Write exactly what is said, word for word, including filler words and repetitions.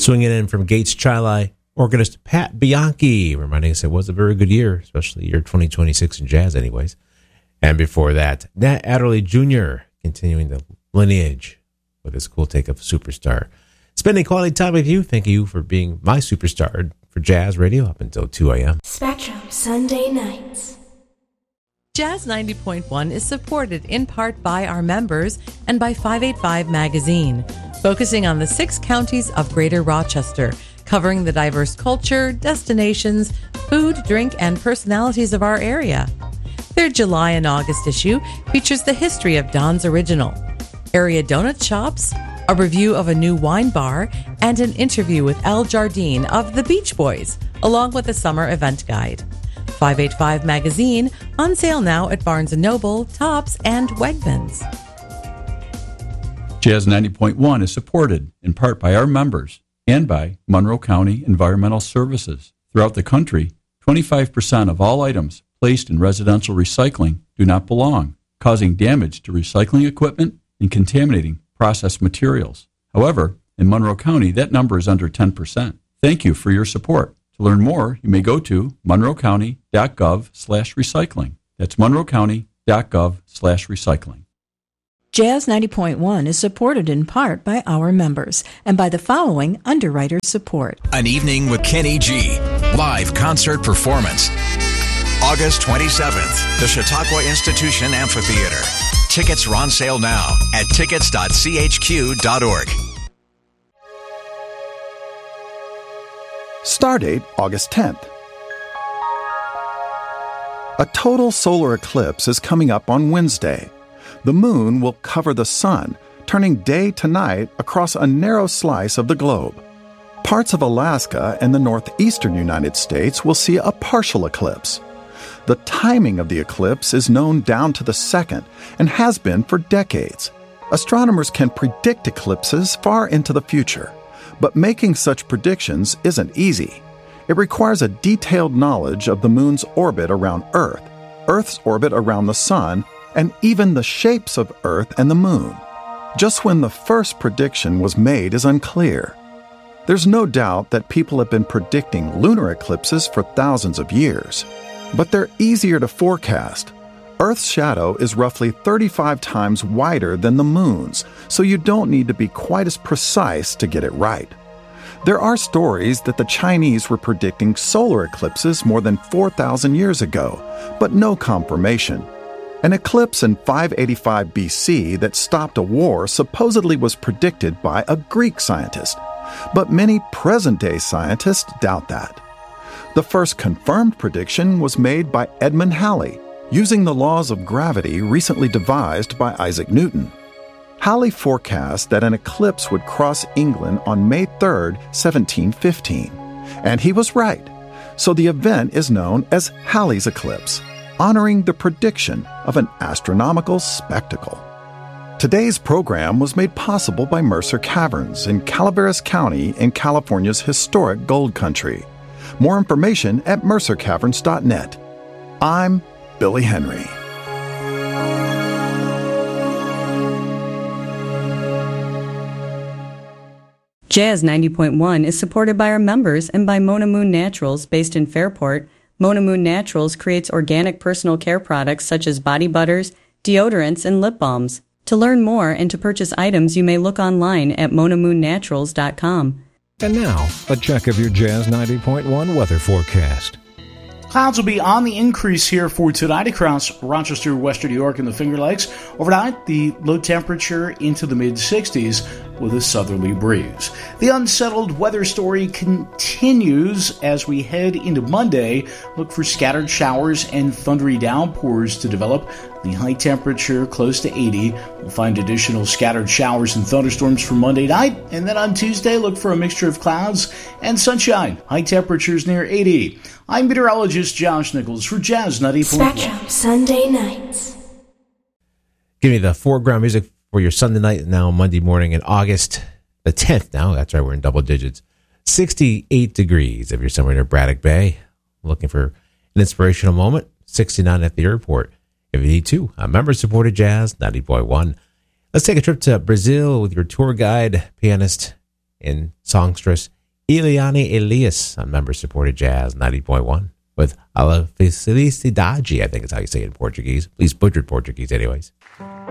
Swinging in from Gates Chili, organist Pat Bianchi, reminding us it was a very good year, especially year twenty twenty-six in jazz anyways. And before that, Nat Adderley Junior, continuing the lineage with his cool take of Superstar. Spending quality time with you. Thank you for being my superstar for Jazz Radio up until two a.m. Spectrum Sunday nights. Jazz ninety point one is supported in part by our members and by five eighty-five Magazine, focusing on the six counties of Greater Rochester, covering the diverse culture, destinations, food, drink, and personalities of our area. Their July and August issue features the history of Don's Original, area donut shops, a review of a new wine bar, and an interview with Al Jardine of the Beach Boys, along with a summer event guide. five eighty-five Magazine, on sale now at Barnes and Noble, Tops, and Wegmans. Jazz ninety point one is supported in part by our members and by Monroe County Environmental Services. Throughout the country, twenty-five percent of all items placed in residential recycling do not belong, causing damage to recycling equipment and contaminating processed materials. However, in Monroe County, that number is under ten percent. Thank you for your support. To learn more, you may go to monroecounty.gov slash recycling. That's monroecounty.gov slash recycling. Jazz ninety point one is supported in part by our members and by the following underwriter support. An Evening with Kenny G. Live concert performance. August twenty-seventh, the Chautauqua Institution Amphitheater. Tickets are on sale now at tickets dot c h q dot org. Stardate August tenth. A total solar eclipse is coming up on Wednesday. The moon will cover the sun, turning day to night across a narrow slice of the globe. Parts of Alaska and the northeastern United States will see a partial eclipse. The timing of the eclipse is known down to the second and has been for decades. Astronomers can predict eclipses far into the future, but making such predictions isn't easy. It requires a detailed knowledge of the moon's orbit around Earth, Earth's orbit around the sun, and even the shapes of Earth and the moon. Just when the first prediction was made is unclear. There's no doubt that people have been predicting lunar eclipses for thousands of years, but they're easier to forecast. Earth's shadow is roughly thirty-five times wider than the moon's, so you don't need to be quite as precise to get it right. There are stories that the Chinese were predicting solar eclipses more than four thousand years ago, but no confirmation. An eclipse in five eighty-five B C that stopped a war supposedly was predicted by a Greek scientist, but many present-day scientists doubt that. The first confirmed prediction was made by Edmund Halley, using the laws of gravity recently devised by Isaac Newton. Halley forecast that an eclipse would cross England on May third, seventeen fifteen, and he was right. So the event is known as Halley's eclipse, honoring the prediction of an astronomical spectacle. Today's program was made possible by Mercer Caverns in Calaveras County in California's historic gold country. More information at mercer caverns dot net. I'm Billy Henry. Jazz ninety point one is supported by our members and by Mona Moon Naturals based in Fairport. Mona Moon Naturals creates organic personal care products such as body butters, deodorants, and lip balms. To learn more and to purchase items, you may look online at mona moon naturals dot com. And now, a check of your Jazz ninety point one weather forecast. Clouds will be on the increase here for tonight across Rochester, Western New York, and the Finger Lakes. Overnight, the low temperature into the mid sixties with a southerly breeze. The unsettled weather story continues as we head into Monday. Look for scattered showers and thundery downpours to develop. The high temperature close to eighty. We'll find additional scattered showers and thunderstorms for Monday night. And then on Tuesday, look for a mixture of clouds and sunshine. High temperatures near eighty. I'm meteorologist Josh Nichols for Jazz ninety point one. Spectrum Sunday nights. Give me the foreground music for your Sunday night now, Monday morning in August the tenth now. That's right, we're in double digits. sixty-eight degrees if you're somewhere near Braddock Bay. Looking for an inspirational moment. sixty-nine at the airport if you need to. A member-supported Jazz ninety point one. Let's take a trip to Brazil with your tour guide, pianist, and songstress Eliane Elias on member-supported Jazz ninety point one with A la Felicidade, I think is how you say it in Portuguese. At least butchered Portuguese anyways.